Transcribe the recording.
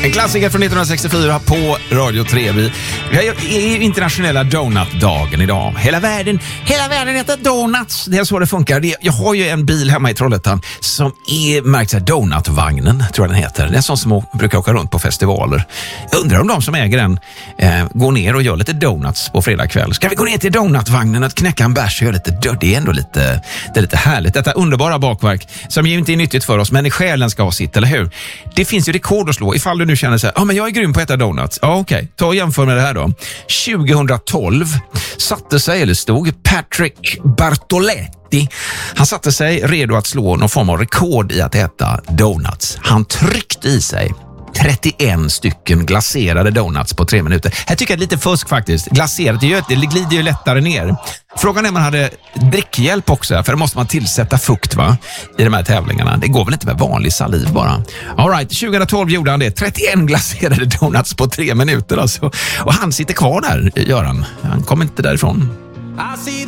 En klassiker från 1964 på Radio 3. Det är internationella donutdagen idag. Hela världen heter donuts. Det är så det funkar. Jag har ju en bil hemma i Trollhättan som är märkt så här donutvagnen, tror jag den heter. Det är en sån som brukar åka runt på festivaler. Jag undrar om de som äger den går ner och gör lite donuts på fredag kväll. Ska vi gå ner till donutvagnen och knäcka en bärs och göra lite dörr? Det är ändå lite härligt. Detta underbara bakverk som ju inte är nyttigt för oss, men i själen ska ha sitt, eller hur? Det finns ju rekord att slå. Ifall du nu känner så här, men jag är grym på att äta donuts. Ja, okej. Ta och jämför med det här då. 2012 stod Patrick Bartoletti. Han satte sig redo att slå någon form av rekord i att äta donuts. Han tryckte i sig 31 stycken glaserade donuts på 3 minuter. Här tycker jag lite fusk faktiskt. Glaserat, det glider ju lättare ner. Frågan är om man hade drickhjälp också, för då måste man tillsätta fukt i de här tävlingarna. Det går väl inte med vanlig saliv bara. All right, 2012 gjorde han det. 31 glaserade donuts på 3 minuter alltså. Och han sitter kvar där, Göran. Han kommer inte därifrån.